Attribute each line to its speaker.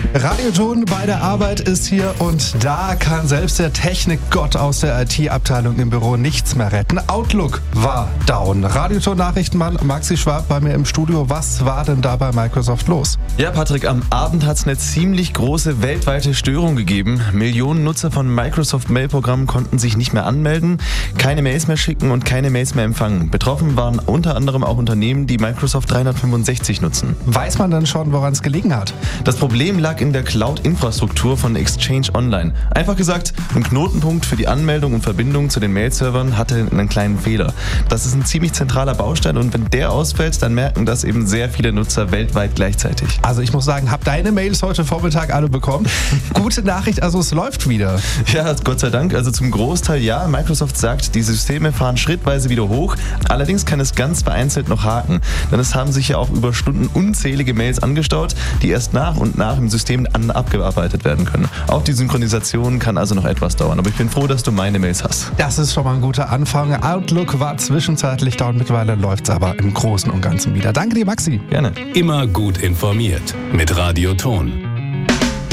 Speaker 1: Radioton bei der Arbeit ist hier und da kann selbst der Technikgott aus der IT-Abteilung im Büro nichts mehr retten. Outlook war down. Radioton-Nachrichtenmann Maxi Schwab bei mir im Studio. Was war denn da bei Microsoft los?
Speaker 2: Ja, Patrick, am Abend hat es eine ziemlich große weltweite Störung gegeben. Millionen Nutzer von Microsoft-Mail-Programmen konnten sich nicht mehr anmelden, keine Mails mehr schicken und keine Mails mehr empfangen. Betroffen waren unter anderem auch Unternehmen, die Microsoft 365 nutzen.
Speaker 1: Weiß man dann schon, woran es gelegen hat?
Speaker 2: Das Problem lag in der Cloud-Infrastruktur von Exchange Online. Einfach gesagt, ein Knotenpunkt für die Anmeldung und Verbindung zu den Mail-Servern hatte einen kleinen Fehler. Das ist ein ziemlich zentraler Baustein und wenn der ausfällt, dann merken das eben sehr viele Nutzer weltweit gleichzeitig.
Speaker 1: Also ich muss sagen, hab deine Mails heute Vormittag alle bekommen. Gute Nachricht, also es läuft wieder.
Speaker 2: Ja, Gott sei Dank. Also zum Großteil ja. Microsoft sagt, die Systeme fahren schrittweise wieder hoch. Allerdings kann es ganz vereinzelt noch haken. Denn es haben sich ja auch über Stunden unzählige Mails angestaut, die erst nach und nach im System abgearbeitet werden können. Auch die Synchronisation kann also noch etwas dauern. Aber ich bin froh, dass du meine Mails hast.
Speaker 1: Das ist schon mal ein guter Anfang. Outlook war zwischenzeitlich down, mittlerweile läuft es aber im Großen und Ganzen wieder. Danke dir, Maxi.
Speaker 2: Gerne.
Speaker 3: Immer gut informiert mit Radioton.